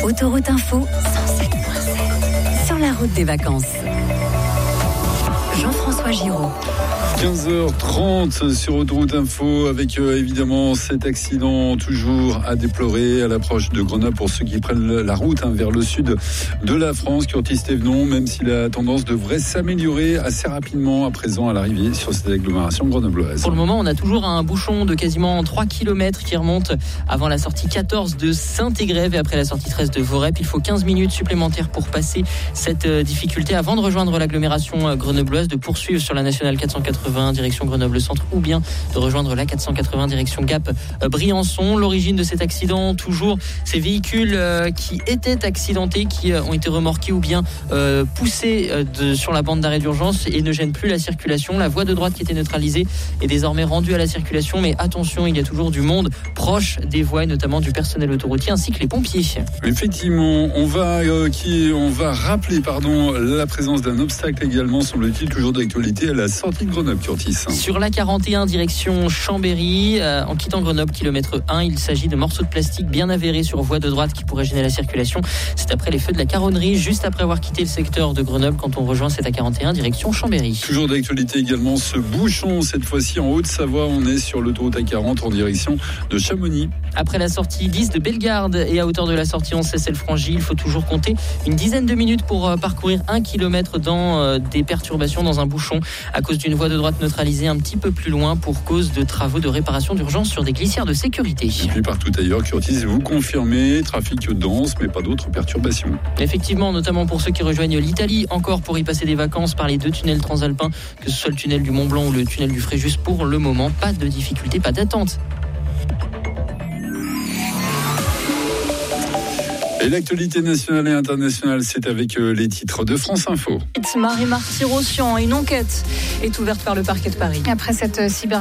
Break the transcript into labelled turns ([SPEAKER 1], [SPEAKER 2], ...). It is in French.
[SPEAKER 1] Autoroute Info 107.7 sur la route des vacances. Jean-François Giraud.
[SPEAKER 2] 15h30 sur Autoroute Info avec évidemment cet accident toujours à déplorer à l'approche de Grenoble pour ceux qui prennent la route vers le sud de la France. Curtis Thévenon, même si la tendance devrait s'améliorer assez rapidement à présent à l'arrivée sur cette agglomération grenobloise.
[SPEAKER 3] Pour le moment, on a toujours un bouchon de quasiment 3 km qui remonte avant la sortie 14 de Saint-Égrève et après la sortie 13 de Vorep. Il faut 15 minutes supplémentaires pour passer cette difficulté avant de rejoindre l'agglomération grenobloise, de poursuivre sur la nationale 480 direction Grenoble-Centre ou bien de rejoindre la 480 direction Gap Briançon. L'origine de cet accident, toujours ces véhicules qui étaient accidentés, qui ont été remorqués ou bien poussés sur la bande d'arrêt d'urgence et ne gênent plus la circulation. La voie de droite qui était neutralisée est désormais rendue à la circulation, mais attention, il y a toujours du monde proche des voies et notamment du personnel autoroutier ainsi que les pompiers.
[SPEAKER 2] Effectivement, on va rappeler la présence d'un obstacle également, semble-t-il, toujours d'actualité à la sortie de Grenoble. Curtis.
[SPEAKER 3] Sur la 41 direction Chambéry, en quittant Grenoble, kilomètre 1, il s'agit de morceaux de plastique bien avérés sur voie de droite qui pourraient gêner la circulation. C'est après les feux de la Caronnerie, juste après avoir quitté le secteur de Grenoble quand on rejoint cette A41 direction Chambéry.
[SPEAKER 2] Toujours d'actualité également ce bouchon, cette fois-ci en Haute-Savoie, on est sur l'autoroute A40 en direction de Chamonix.
[SPEAKER 3] Après la sortie 10 de Bellegarde et à hauteur de la sortie 11 Cessel-Frangy, il faut toujours compter une dizaine de minutes pour parcourir 1 kilomètre dans des perturbations dans un bouchon à cause d'une voie de droite neutralisée un petit peu plus loin pour cause de travaux de réparation d'urgence sur des glissières de sécurité.
[SPEAKER 2] Et puis partout ailleurs, Curtis, vous confirmez, trafic dense, mais pas d'autres perturbations.
[SPEAKER 3] Effectivement, notamment pour ceux qui rejoignent l'Italie, encore pour y passer des vacances par les 2 tunnels transalpins, que ce soit le tunnel du Mont-Blanc ou le tunnel du Fréjus. Pour le moment, pas de difficulté, pas d'attente.
[SPEAKER 2] Et l'actualité nationale et internationale, c'est avec les titres de France Info.
[SPEAKER 4] Marie Marty-Rossian, une enquête est ouverte par le parquet de Paris.
[SPEAKER 5] Après cette cyber